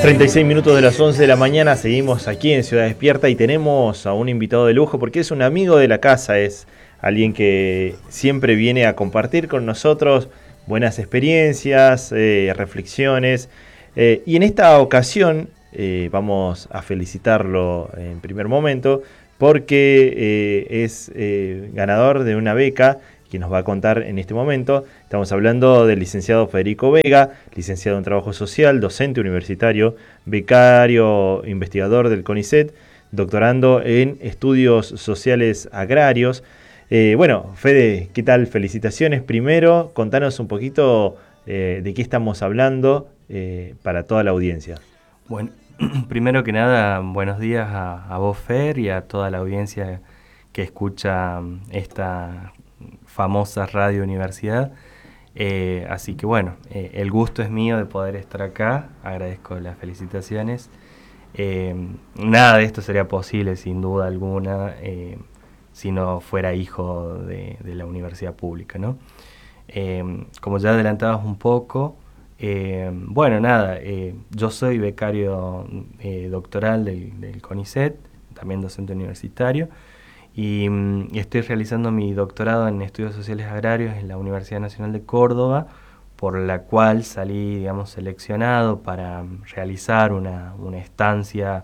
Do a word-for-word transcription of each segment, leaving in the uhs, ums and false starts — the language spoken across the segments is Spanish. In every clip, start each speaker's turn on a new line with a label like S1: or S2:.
S1: treinta y seis minutos de las once de la mañana, seguimos aquí en Ciudad Despierta y tenemos a un invitado de lujo porque es un amigo de la casa, es alguien que siempre viene a compartir con nosotros buenas experiencias, eh, reflexiones, eh, y en esta ocasión eh, vamos a felicitarlo en primer momento porque eh, es eh, ganador de una beca que nos va a contar en este momento. Estamos hablando del licenciado Federico Vega, licenciado en Trabajo Social, docente universitario, becario, investigador del CONICET, doctorando en Estudios Sociales Agrarios. Eh, bueno, Fede, ¿qué tal? Felicitaciones. Primero, contanos un poquito eh, de qué estamos hablando eh, para toda la audiencia.
S2: Bueno, primero que nada, buenos días a, a vos, Fer, y a toda la audiencia que escucha esta famosa Radio Universidad. Eh, así que bueno, eh, el gusto es mío de poder estar acá, agradezco las felicitaciones. Eh, nada de esto sería posible sin duda alguna eh, si no fuera hijo de, de la universidad pública, ¿no? Eh, como ya adelantabas un poco, eh, bueno, nada, eh, yo soy becario eh, doctoral del, del CONICET, también docente universitario, y, y estoy realizando mi doctorado en Estudios Sociales Agrarios en la Universidad Nacional de Córdoba, por la cual salí, digamos, seleccionado para realizar una, una estancia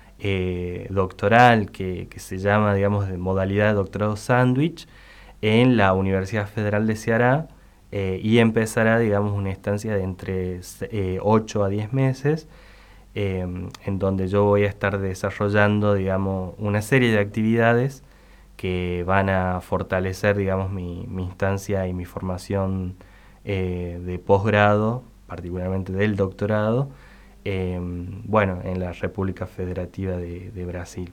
S2: eh, doctoral que, que se llama, digamos, de modalidad de doctorado sándwich en la Universidad Federal de Ceará, eh, y empezará, digamos, una estancia de entre eh, ocho a diez meses, eh, en donde yo voy a estar desarrollando, digamos, una serie de actividades que van a fortalecer, digamos, mi, mi instancia y mi formación eh, de posgrado, particularmente del doctorado, eh, bueno, en la República Federativa de, de Brasil.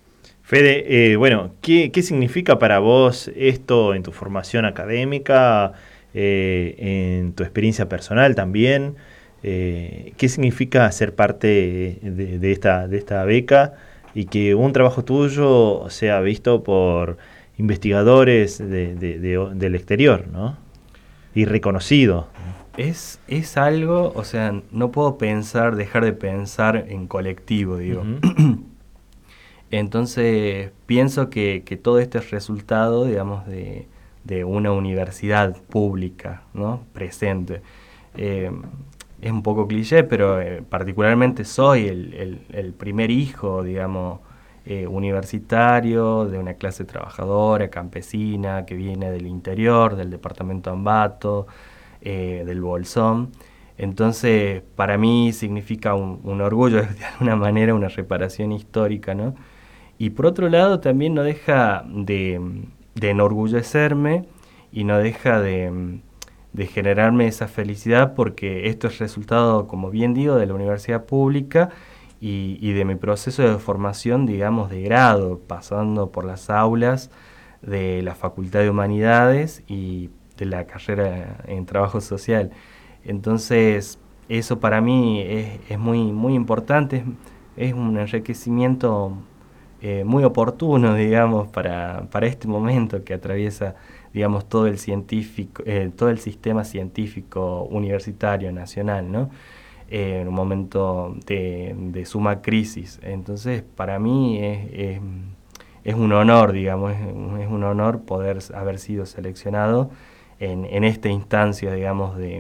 S1: Fede, eh, bueno, ¿qué, ¿qué significa para vos esto en tu formación académica, eh, en tu experiencia personal también? Eh, ¿Qué significa ser parte de, de, esta, de esta beca y que un trabajo tuyo sea visto por investigadores de, de, de, del exterior, ¿no? Y reconocido?
S2: Es, es algo, o sea, no puedo pensar, dejar de pensar en colectivo, digo.
S1: Uh-huh.
S2: Entonces, pienso que, que todo este es resultado, digamos, de, de una universidad pública, ¿no? Presente. Eh, es un poco cliché, pero eh, particularmente soy el, el, el primer hijo, digamos, eh, universitario, de una clase trabajadora, campesina, que viene del interior, del departamento Ambato, eh, del Bolsón. Entonces, para mí significa un, un orgullo, de alguna manera, una reparación histórica, ¿no? Y por otro lado, también no deja de, de enorgullecerme y no deja de, de generarme esa felicidad, porque esto es resultado, como bien digo, de la universidad pública y, y de mi proceso de formación, digamos, de grado, pasando por las aulas de la Facultad de Humanidades y de la carrera en Trabajo Social. Entonces, eso para mí es, es muy, muy importante, es, es un enriquecimiento eh, muy oportuno, digamos, para, para este momento que atraviesa, digamos, todo el científico, eh, todo el sistema científico universitario nacional, ¿no? Eh, en un momento de, de suma crisis. Entonces, para mí es, es, es un honor, digamos, es, es un honor poder haber sido seleccionado en, en esta instancia, digamos, de,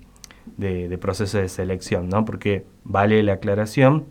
S2: de, de proceso de selección, ¿no? Porque vale la aclaración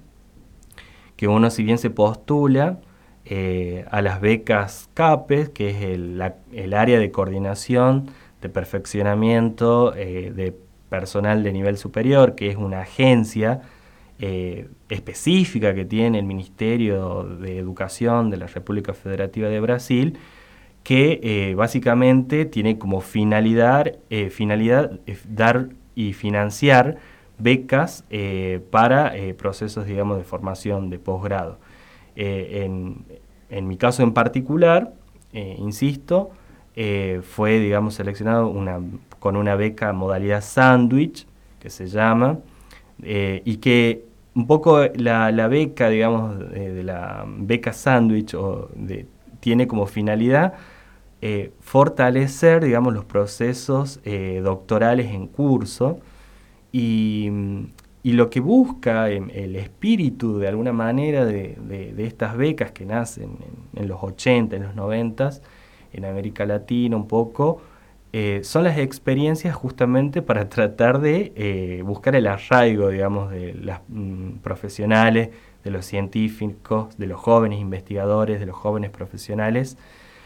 S2: que uno, si bien se postula eh, a las becas CAPES, que es el, la, el área de coordinación, de perfeccionamiento eh, de personal de nivel superior, que es una agencia eh, específica que tiene el Ministerio de Educación de la República Federativa de Brasil, que eh, básicamente tiene como finalidad, eh, finalidad eh, dar y financiar becas eh, para eh, procesos, digamos, de formación de posgrado. Eh, en, en mi caso en particular, eh, insisto, eh, fue, digamos, seleccionado una, con una beca modalidad sándwich, que se llama, eh, y que un poco la, la beca, digamos, de, de la beca sándwich tiene como finalidad eh, fortalecer, digamos, los procesos eh, doctorales en curso. Y, y lo que busca en, el espíritu, de alguna manera, de, de, de estas becas que nacen en, en los ochenta, en los noventa, en América Latina un poco, eh, son las experiencias justamente para tratar de eh, buscar el arraigo, digamos, de las mm, profesionales, de los científicos, de los jóvenes investigadores, de los jóvenes profesionales,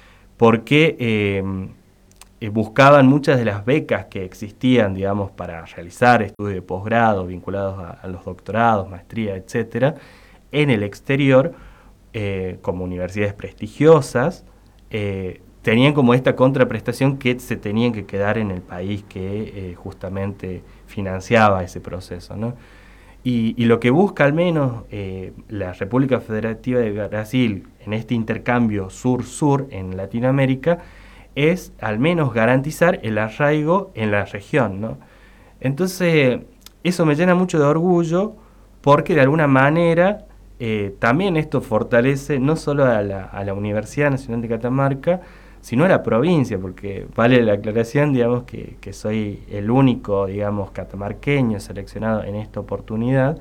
S2: porque eh, eh, buscaban muchas de las becas que existían, digamos, para realizar estudios de posgrado vinculados a, a los doctorados, maestría, etcétera, en el exterior, eh, como universidades prestigiosas, eh, tenían como esta contraprestación que se tenían que quedar en el país que eh, justamente financiaba ese proceso, ¿no? Y, y lo que busca al menos eh, la República Federativa de Brasil en este intercambio sur-sur en Latinoamérica es al menos garantizar el arraigo en la región, ¿no? Entonces, eso me llena mucho de orgullo porque de alguna manera eh, también esto fortalece no solo a la, a la Universidad Nacional de Catamarca, sino a la provincia, porque vale la aclaración, digamos, que, que soy el único, digamos, catamarqueño seleccionado en esta oportunidad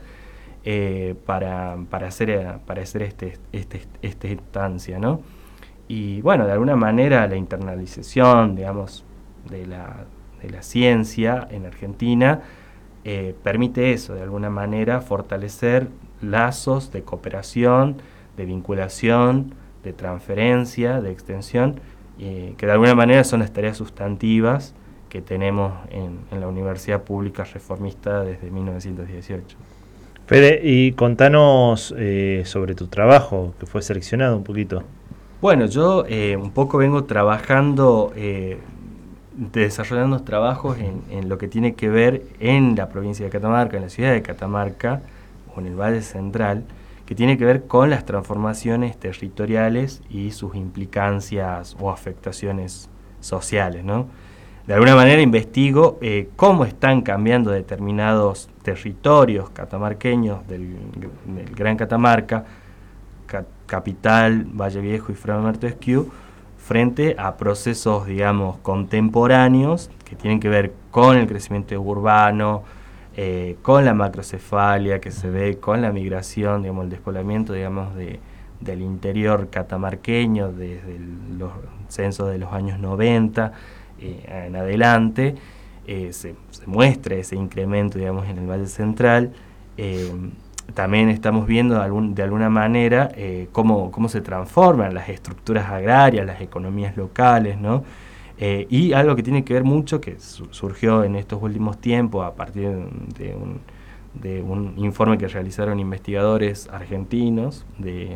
S2: eh, para, para hacer, para hacer este, este, esta instancia, ¿no? Y bueno, de alguna manera la internalización, digamos, de la, de la ciencia en Argentina eh, permite eso, de alguna manera fortalecer lazos de cooperación, de vinculación, de transferencia, de extensión, eh, que de alguna manera son las tareas sustantivas que tenemos en, en la Universidad Pública Reformista desde mil novecientos dieciocho.
S1: Fede, y contanos eh, sobre tu trabajo, que fue seleccionado un poquito.
S2: Bueno, yo eh, un poco vengo trabajando, eh, desarrollando trabajos en, en lo que tiene que ver en la provincia de Catamarca, en la ciudad de Catamarca, o en el Valle Central, que tiene que ver con las transformaciones territoriales y sus implicancias o afectaciones sociales, ¿no? De alguna manera investigo eh, cómo están cambiando determinados territorios catamarqueños del, del Gran Catamarca, ca Capital, Valle Viejo y Fray Alberto Esquiú, frente a procesos, digamos, contemporáneos que tienen que ver con el crecimiento urbano, eh, con la macrocefalia que se ve, con la migración, digamos, el despoblamiento, digamos, de, del interior catamarqueño desde el, los censos de los años noventa eh, en adelante, eh, se, se muestra ese incremento, digamos, en el Valle Central. Eh, también estamos viendo de, algún, de alguna manera eh, cómo, cómo se transforman las estructuras agrarias, las economías locales, ¿no? Eh, y algo que tiene que ver mucho, que su surgió en estos últimos tiempos a partir de un, de un informe que realizaron investigadores argentinos de,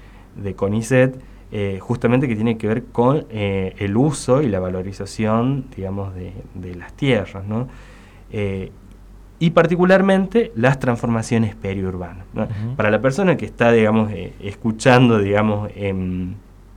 S2: de CONICET, eh, justamente que tiene que ver con eh, el uso y la valorización, digamos, de, de las tierras, ¿no? Eh, y particularmente las transformaciones periurbanas, ¿no? Uh-huh. Para la persona que está, digamos, eh, escuchando, digamos, en,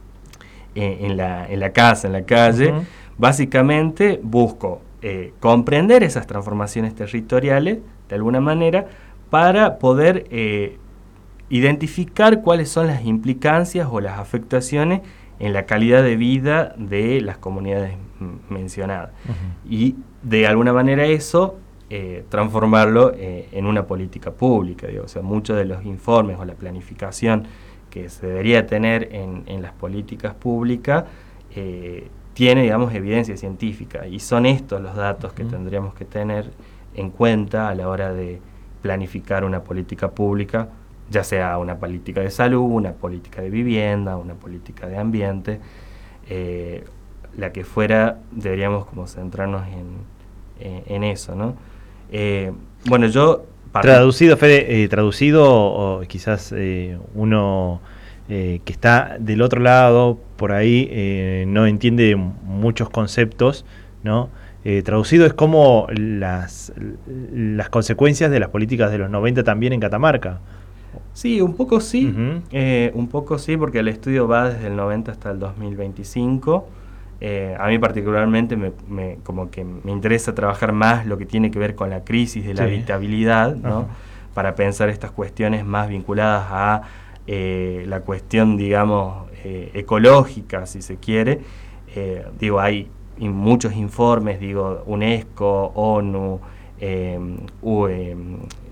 S2: en, en, la, en la casa, en la calle, uh-huh. Básicamente busco eh, comprender esas transformaciones territoriales, de alguna manera, para poder eh, identificar cuáles son las implicancias o las afectaciones en la calidad de vida de las comunidades mencionadas. Uh-huh. Y de alguna manera eso eh, transformarlo eh, en una política pública. Digo. O sea, muchos de los informes o la planificación que se debería tener en, en las políticas públicas eh, tiene, digamos, evidencia científica, y son estos los datos que uh-huh. tendríamos que tener en cuenta a la hora de planificar una política pública, ya sea una política de salud, una política de vivienda, una política de ambiente, eh, la que fuera, deberíamos como centrarnos en, en, en eso, ¿no? Eh, bueno, yo...
S1: Traducido, Fede, eh, traducido, o quizás eh, uno eh, que está del otro lado, por ahí, eh, no entiende muchos conceptos, ¿no? Eh, traducido es como las, las consecuencias de las políticas de los noventa también en Catamarca.
S2: Sí, un poco sí,
S1: uh-huh.
S2: eh, un poco sí, porque el estudio va desde el noventa hasta el dos mil veinticinco. Eh, a mí particularmente me, me, como que me interesa trabajar más lo que tiene que ver con la crisis de la sí. habitabilidad, ¿no? Uh-huh. Para pensar estas cuestiones más vinculadas a eh, la cuestión, digamos, eh, ecológica, si se quiere. Eh, digo, hay in, muchos informes, digo, UNESCO, ONU, eh, U, eh,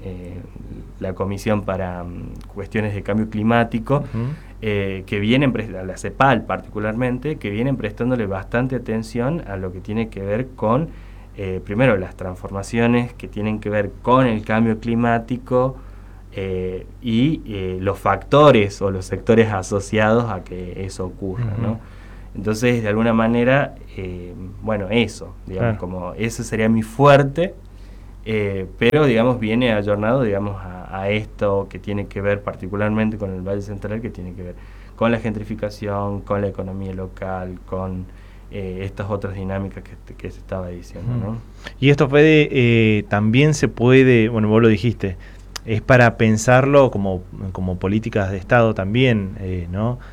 S2: eh, la Comisión para um, Cuestiones de Cambio Climático, uh-huh. eh, que vienen, la CEPAL particularmente, que vienen prestándole bastante atención a lo que tiene que ver con, eh, primero, las transformaciones que tienen que ver con el cambio climático eh, y eh, los factores o los sectores asociados a que eso ocurra, uh-huh. ¿no? Entonces, de alguna manera, eh, bueno, eso, digamos, claro. como ese sería mi fuerte, eh, pero, digamos, viene ayornado, digamos, a, a esto que tiene que ver particularmente con el Valle Central, que tiene que ver con la gentrificación, con la economía local, con eh, estas otras dinámicas que, que se estaba diciendo, ¿no?
S1: Y esto, Fede, eh, también se puede, bueno, vos lo dijiste, es para pensarlo como, como políticas de Estado también, eh, ¿no?